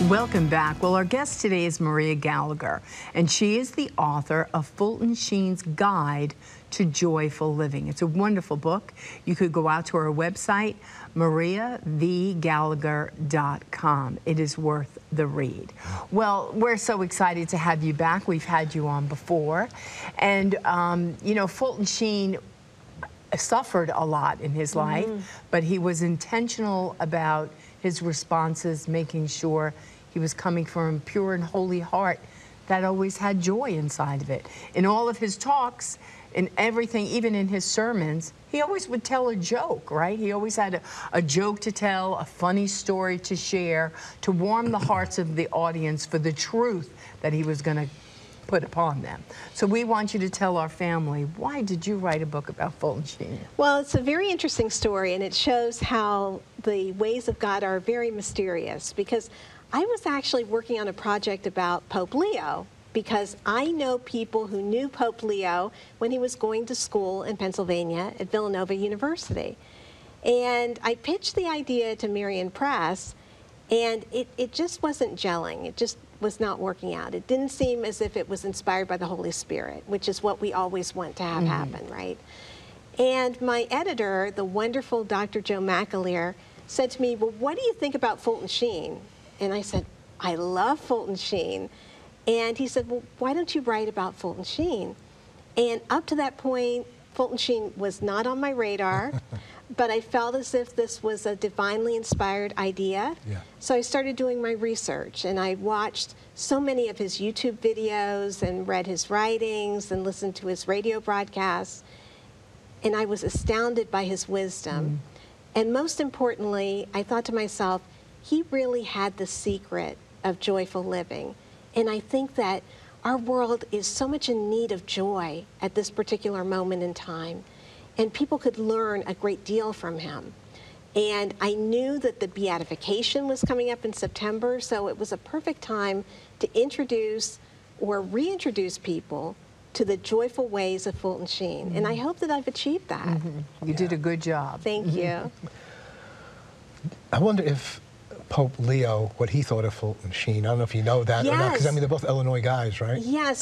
Welcome back. Well, our guest today is Maria Gallagher, and she is the author of Fulton Sheen's Guide to Joyful Living. It's a wonderful book. You could go out to her website, mariavgallagher.com. It is worth the read. Well, we're so excited to have you back. We've had you on before. And, you know, Fulton Sheen suffered a lot in his life, but he was intentional about his responses, making sure he was coming from a pure and holy heart that always had joy inside of it. In all of his talks, in everything, even in his sermons, he always would tell a joke, right? He always had a joke to tell, a funny story to share, to warm the hearts of the audience for the truth that he was going to put upon them. So we want you to tell our family, why did you write a book about Fulton Sheen? Well, it's a very interesting story, and it shows how the ways of God are very mysterious, because I was actually working on a project about Pope Leo, because I know people who knew Pope Leo when he was going to school in Pennsylvania at Villanova University. And I pitched the idea to Marian Press, and it just wasn't gelling. It just was not working out. It didn't seem as if it was inspired by the Holy Spirit, which is what we always want to have happen, right? And my editor, the wonderful Dr. Joe McAleer, said to me, well, what do you think about Fulton Sheen? And I said, I love Fulton Sheen. And he said, well, why don't you write about Fulton Sheen? And up to that point, Fulton Sheen was not on my radar, but I felt as if this was a divinely inspired idea. Yeah. So I started doing my research, and I watched so many of his YouTube videos and read his writings and listened to his radio broadcasts, and I was astounded by his wisdom. And most importantly, I thought to myself, he really had the secret of joyful living. And I think that our world is so much in need of joy at this particular moment in time. And people could learn a great deal from him. And I knew that the beatification was coming up in September, so it was a perfect time to introduce or reintroduce people to the joyful ways of Fulton Sheen. And I hope that I've achieved that. You did a good job. Thank you. I wonder if Pope Leo, what he thought of Fulton Sheen. I don't know if you know that or not, because I mean, they're both Illinois guys, right? Yes.